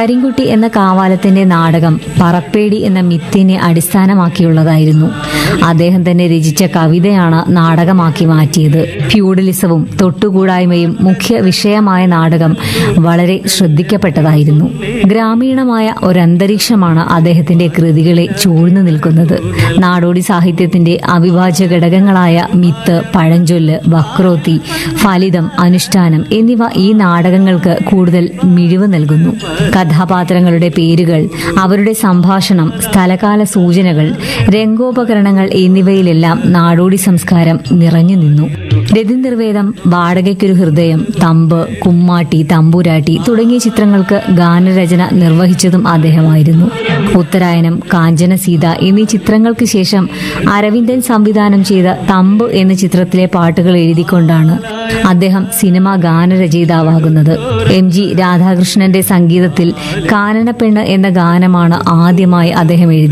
കരിങ്കുട്ടി എന്ന കാവാലത്തിന്റെ നാടകം പറപ്പേടി എന്ന മിത്തിനെ അടിസ്ഥാനമാക്കിയുള്ളതായിരുന്നു. അദ്ദേഹം തന്നെ രചിച്ച കവിതയാണ് നാടകമാക്കി മാറ്റിയത്. ഫ്യൂഡലിസവും തൊട്ടുകൂടായ്മയും മുഖ്യ വിഷയമായ നാടകം വളരെ ശ്രദ്ധിക്കപ്പെട്ടതായിരുന്നു. ഗ്രാമീണമായ ഒരന്തരീക്ഷമാണ് അദ്ദേഹത്തിന്റെ കൃതികളെ ചൂഴ്ന്നു നിൽക്കുന്നത്. നാടോടി സാഹിത്യത്തിന്റെ അവിഭാജ്യ ഘടകങ്ങളായ മിത്ത്, പഴഞ്ചൊല്ല്, വക്രോക്തി, ഫലിതം, അനുഷ്ഠാനം എന്നിവ ഈ നാടകങ്ങൾക്ക് കൂടുതൽ മിഴിവ് നൽകുന്നു. കഥാപാത്രങ്ങളുടെ പേരുകൾ, അവരുടെ സംഭാഷണം, സ്ഥലകാല സൂചനകൾ, രംഗോപകരണങ്ങൾ എന്നിവയിലെല്ലാം നാടോടി സംസ്കാരം നിറഞ്ഞു നിന്നു. രതിനിർവേദം, വാടകയ്ക്കൊരു ഹൃദയം, തമ്പ്, കുമ്മാട്ടി, തമ്പുരാട്ടി തുടങ്ങിയ ചിത്രങ്ങൾക്ക് ഗാനരചന നിർവഹിച്ചതും അദ്ദേഹമായിരുന്നു. ഉത്തരായനം, കാഞ്ചനസീത എന്നീ ചിത്രങ്ങൾക്ക് ശേഷം അരവിന്ദൻ സംവിധാനം ചെയ്ത തമ്പ് എന്ന ചിത്രത്തിലെ പാട്ടുകൾ എഴുതിക്കൊണ്ടാണ് അദ്ദേഹം സിനിമാ ഗാനരചയിതാവാകുന്നത്. MG രാധാകൃഷ്ണന്റെ സംഗീതത്തിൽ കാനനപ്പെണ്ണ് എന്ന ഗാനമാണ് ആദ്യമായി അദ്ദേഹം എഴുതിയത്.